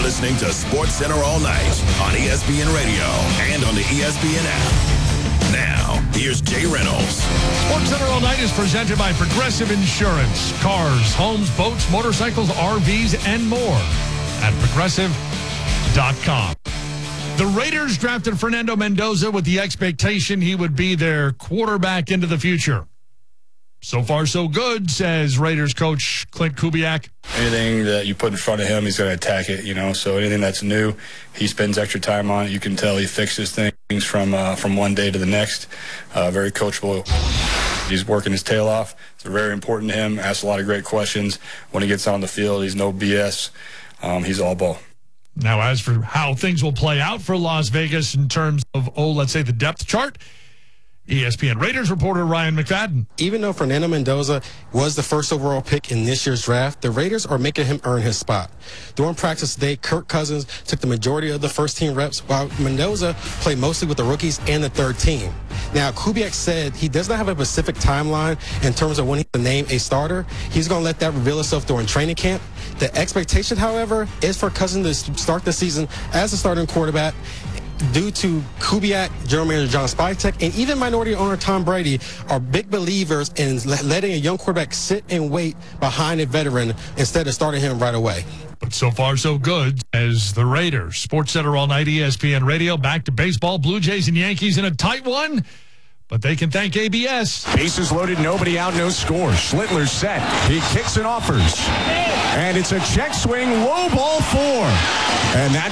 listening to SportsCenter all night on ESPN Radio and on the ESPN app. Now, here's Jay Reynolds. SportsCenter all night is presented by Progressive Insurance. Cars, homes, boats, motorcycles, RVs, and more at Progressive.com. The Raiders drafted Fernando Mendoza with the expectation he would be their quarterback into the future. So far, so good, says Raiders coach Clint Kubiak. Anything that you put in front of him, he's going to attack it, So anything that's new, he spends extra time on it. You can tell he fixes things from one day to the next. Very coachable. He's working his tail off. It's very important to him. Asks a lot of great questions. When he gets on the field, he's no BS. He's all ball. Now, as for how things will play out for Las Vegas in terms of, let's say the depth chart, ESPN Raiders reporter Ryan McFadden. Even though Fernando Mendoza was the first overall pick in this year's draft, the Raiders are making him earn his spot. During practice today, Kirk Cousins took the majority of the first-team reps, while Mendoza played mostly with the rookies and the third team. Now, Kubiak said he does not have a specific timeline in terms of when he can name a starter. He's going to let that reveal itself during training camp. The expectation, however, is for Cousins to start the season as a starting quarterback. Due to Kubiak, General Manager John Spytek, and even minority owner Tom Brady are big believers in letting a young quarterback sit and wait behind a veteran instead of starting him right away. But so far, so good as the Raiders. SportsCenter all night, ESPN Radio. Back to baseball. Blue Jays and Yankees in a tight one, but they can thank ABS. Bases loaded, nobody out, no score. Schlittler's set. He kicks and offers. And it's a check swing, low ball 4. And that